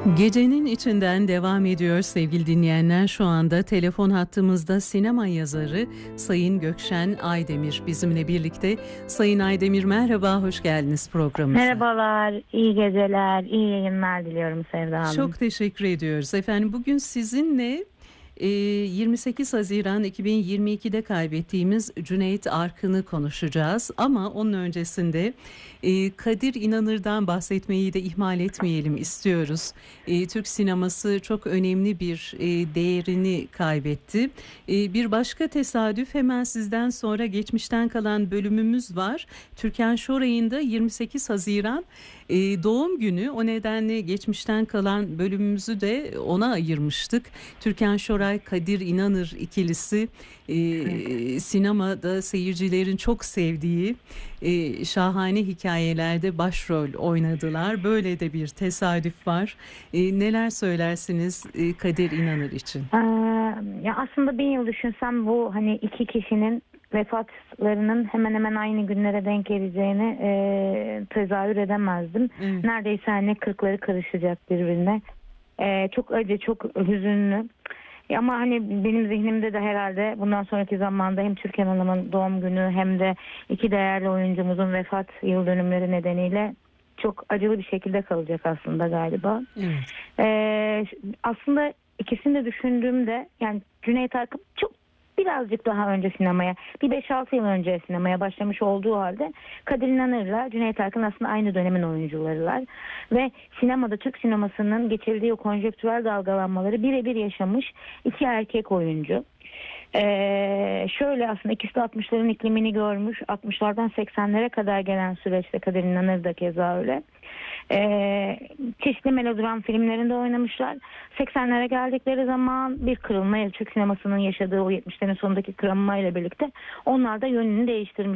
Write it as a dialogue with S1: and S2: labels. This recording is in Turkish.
S1: Gecenin içinden devam ediyor sevgili dinleyenler. Şu anda telefon hattımızda sinema yazarı Sayın Gökşen Aydemir bizimle birlikte. Sayın Aydemir merhaba, hoş geldiniz programımıza.
S2: Merhabalar, iyi geceler, iyi yayınlar diliyorum Sevda Hanım.
S1: Çok teşekkür ediyoruz. Efendim bugün sizinle 28 Haziran 2022'de kaybettiğimiz Cüneyt Arkın'ı konuşacağız. Ama onun öncesinde Kadir İnanır'dan bahsetmeyi de ihmal etmeyelim istiyoruz. Türk sineması çok önemli bir değerini kaybetti. Bir başka tesadüf, hemen sizden sonra geçmişten kalan bölümümüz var. Türkan Şoray'ın da 28 Haziran doğum günü. O nedenle geçmişten kalan bölümümüzü de ona ayırmıştık. Türkan Şoray, Kadir İnanır ikilisi sinemada seyircilerin çok sevdiği şahane hikayelerde başrol oynadılar. Böyle de bir tesadüf var. Neler söylersiniz Kadir İnanır için?
S2: Ya aslında 1000 yıl düşünsem bu hani iki kişinin vefatlarının hemen hemen aynı günlere denk geleceğini tezahür edemezdim.
S1: Evet.
S2: Neredeyse hani kırkları karışacak birbirine. Çok acı, çok hüzünlü. Ama hani benim zihnimde de herhalde bundan sonraki zamanda hem Türkan Hanım'ın doğum günü hem de iki değerli oyuncumuzun vefat yıl dönümleri nedeniyle çok acılı bir şekilde kalacak aslında galiba.
S1: Evet.
S2: Aslında ikisini de düşündüğümde yani Cüneyt Arkın çok birazcık daha önce sinemaya, bir 5-6 yıl önce sinemaya başlamış olduğu halde Kadir İnanır'la Cüneyt Arkın aslında aynı dönemin oyuncularılar. Ve sinemada, Türk sinemasının geçirdiği o konjektürel dalgalanmaları birebir yaşamış iki erkek oyuncu. Şöyle aslında ikisi de 60'ların iklimini görmüş. 60'lardan 80'lere kadar gelen süreçte Kadir İnanır da keza öyle. Çeşitli melodram filmlerinde oynamışlar. 80'lere geldikleri zaman bir kırılma, Türk sinemasının yaşadığı o 70'lerin sonundaki kırılmayla birlikte onlar da yönünü değiştirmiş.